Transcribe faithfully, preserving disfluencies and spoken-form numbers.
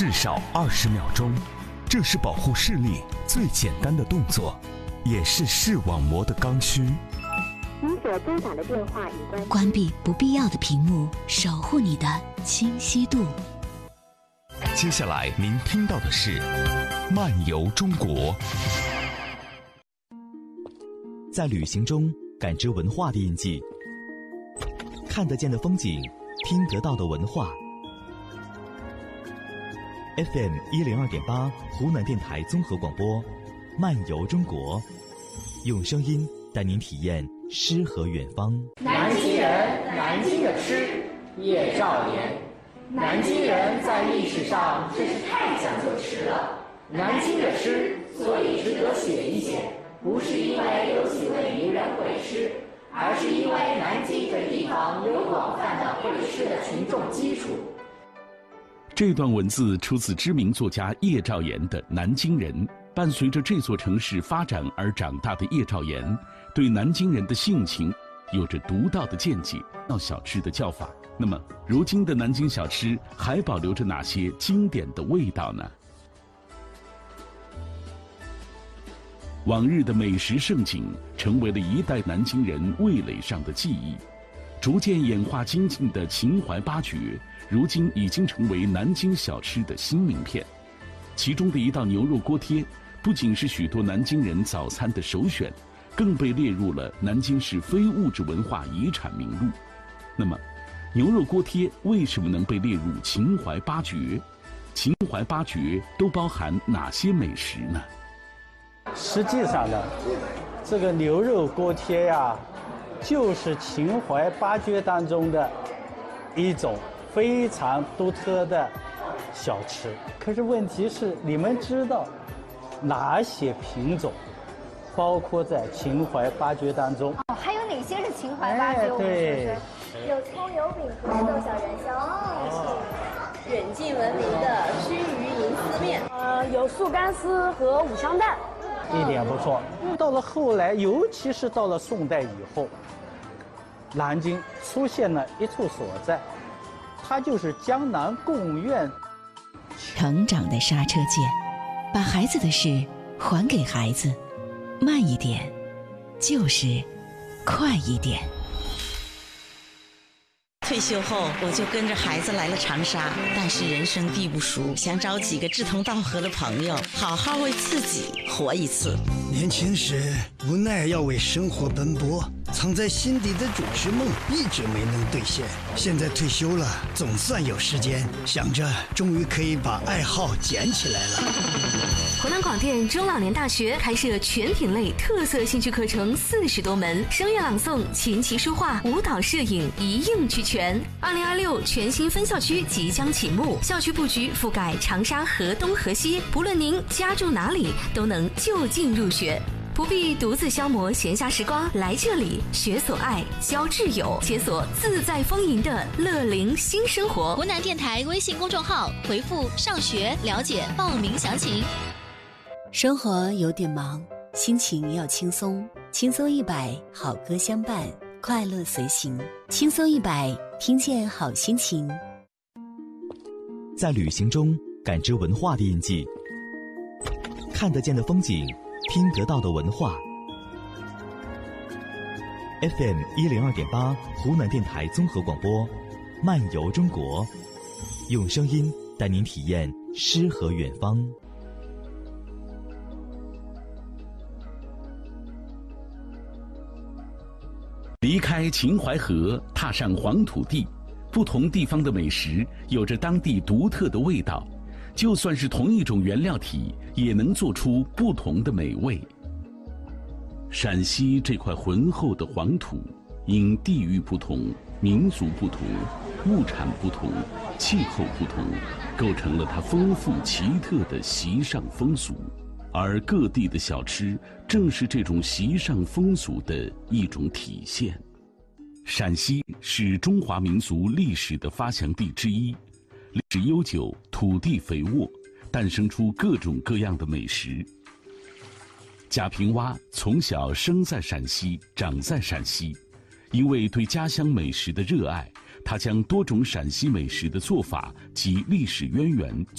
至少二十秒钟。这是保护视力最简单的动作，也是视网膜的刚需。 您所拨打的电话已关。 关闭不必要的屏幕，守护你的清晰度。 接下来您听到的是《漫游中国》。 在旅行中感知文化的印记，看得见的风景，听得到的文化。F M 一零二点八，湖南电台综合广播，《漫游中国》，用声音带您体验诗和远方。 南京人，南京的吃，叶兆言。南京人在历史上真是太讲究吃了，南京的吃所以值得写一写，不是因为有几位名人会吃，而是因为南京这地方有广泛的会吃的群众基础。 这段文字出自知名作家叶兆言的《南京人》。伴随着这座城市发展而长大的叶兆言，对南京人的性情有着独到的见解，到小吃的叫法。那么，如今的南京小吃还保留着哪些经典的味道呢？往日的美食盛景，成为了一代南京人味蕾上的记忆。逐渐演化精进的秦淮八绝，如今已经成为南京小吃的新名片。其中的一道牛肉锅贴，不仅是许多南京人早餐的首选，更被列入了南京市非物质文化遗产名录。那么，牛肉锅贴为什么能被列入秦淮八绝？秦淮八绝都包含哪些美食呢？ 实际上呢，这个牛肉锅贴呀，就是秦淮八绝当中的一种非常独特的小吃。可是问题是，你们知道哪些品种包括在秦淮八绝当中？ 哦，还有哪些是秦淮八绝？ 哎，对， 有葱油饼和豆小元宵，哦， 远近闻名的须臾银丝面， 呃，有素干丝和五香蛋。 一点不错。到了后来，尤其是到了宋代以后，南京出现了一处所在，它就是江南贡院。 成长的刹车键，把孩子的事还给孩子，慢一点，就是快一点。 退休后，我就跟着孩子来了长沙，但是人生地不熟，想找几个志同道合的朋友，好好为自己活一次。 年轻时无奈要为生活奔波，藏在心底的主持梦一直没能兑现。现在退休了，总算有时间，想着终于可以把爱好捡起来了。 湖南广电中老年大学开设全品类特色兴趣课程四十多门，声乐朗诵、琴棋书画、舞蹈、摄影一应俱全。二零二六全新分校区即将启幕，校区布局覆盖长沙河东河西，不论您家住哪里，都能就近入学。不必独自消磨闲暇时光，来这里学所爱，交挚友，解锁自在丰盈的乐龄新生活。 湖南电台微信公众号回复上学了解报名详情。 生活有点忙，心情要轻松，轻松一百，好歌相伴，快乐随行。轻松一百，听见好心情。 在旅行中感知文化的印记，看得见的风景，听得到的文化。F M 一零二点八，湖南电台综合广播，《漫游中国》，用声音带您体验诗和远方。 离开秦淮河，踏上黄土地，不同地方的美食有着当地独特的味道，就算是同一种原料体，也能做出不同的美味。陕西这块浑厚的黄土，因地域不同、民族不同、物产不同、气候不同，构成了它丰富奇特的习尚风俗。而各地的小吃正是这种习尚风俗的一种体现。陕西是中华民族历史的发祥地之一，历史悠久，土地肥沃，诞生出各种各样的美食。贾平凹从小生在陕西，长在陕西，因为对家乡美食的热爱，他将多种陕西美食的做法及历史渊源